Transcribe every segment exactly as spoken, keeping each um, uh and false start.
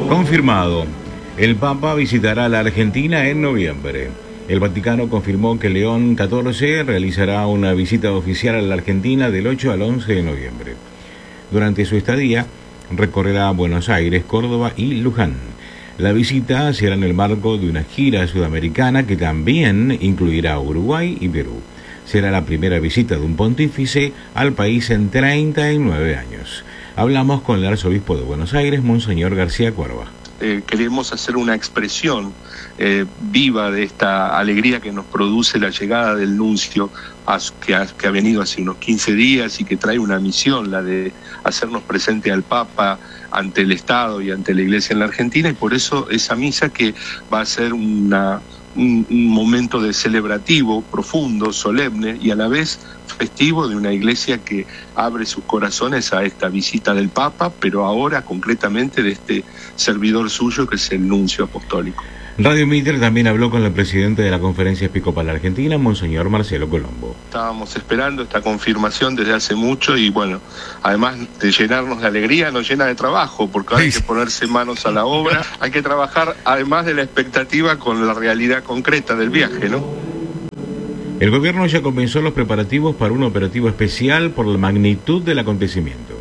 Confirmado. El Papa visitará la Argentina en noviembre. El Vaticano confirmó que León catorce realizará una visita oficial a la Argentina del ocho al once de noviembre. Durante su estadía, recorrerá Buenos Aires, Córdoba y Luján. La visita será en el marco de una gira sudamericana que también incluirá Uruguay y Perú. Será la primera visita de un pontífice al país en treinta y nueve años. Hablamos con el arzobispo de Buenos Aires, Monseñor García Cuerva. Eh, queremos hacer una expresión eh, viva de esta alegría que nos produce la llegada del nuncio a, que, ha, que ha venido hace unos quince días y que trae una misión, la de hacernos presente al Papa ante el Estado y ante la Iglesia en la Argentina, y por eso esa misa que va a ser una, un, un momento de celebrativo, profundo, solemne y a la vez festivo de una iglesia que abre sus corazones a esta visita del Papa, pero ahora concretamente de este servidor suyo que es el nuncio apostólico. Radio Mitre también habló con el presidente de la Conferencia Episcopal Argentina, Monseñor Marcelo Colombo. Estábamos esperando esta confirmación desde hace mucho y bueno, además de llenarnos de alegría, nos llena de trabajo, porque hay que ponerse manos a la obra, hay que trabajar además de la expectativa con la realidad concreta del viaje, ¿no? El gobierno ya comenzó los preparativos para un operativo especial por la magnitud del acontecimiento.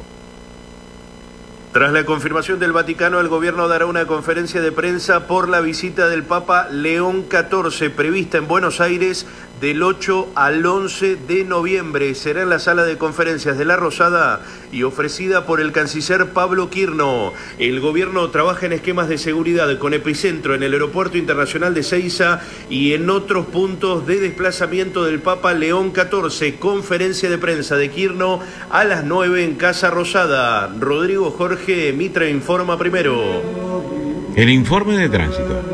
Tras la confirmación del Vaticano, el gobierno dará una conferencia de prensa por la visita del Papa León catorce, prevista en Buenos Aires del ocho al once de noviembre. Será en la sala de conferencias de La Rosada y ofrecida por el canciller Pablo Quirno. El gobierno trabaja en esquemas de seguridad con epicentro en el Aeropuerto Internacional de Ezeiza y en otros puntos de desplazamiento del Papa León catorce. Conferencia de prensa de Quirno a las nueve en Casa Rosada. Rodrigo Jorge Mitre informa primero. El informe de tránsito.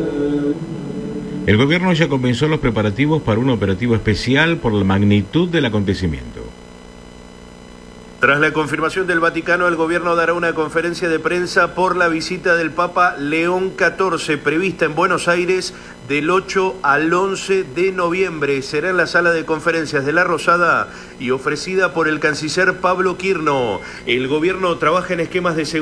El gobierno ya comenzó los preparativos para un operativo especial por la magnitud del acontecimiento. Tras la confirmación del Vaticano, el gobierno dará una conferencia de prensa por la visita del Papa León catorce, prevista en Buenos Aires del ocho al once de noviembre. Será en la sala de conferencias de La Rosada y ofrecida por el canciller Pablo Quirno. El gobierno trabaja en esquemas de seguridad